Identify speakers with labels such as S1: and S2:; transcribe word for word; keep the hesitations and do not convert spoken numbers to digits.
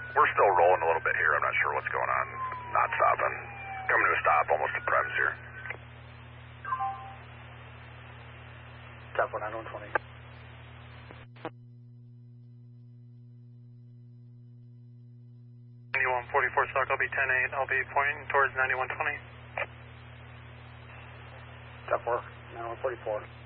S1: We're still rolling a little bit here. I'm not sure what's going on. Not stopping. Coming to a stop almost to prems here.
S2: Top one nine one twenty.
S3: ninety-one forty-four Stock, I'll be ten eight. I'll be pointing towards ninety-one twenty.
S2: Top four, nine one forty-four.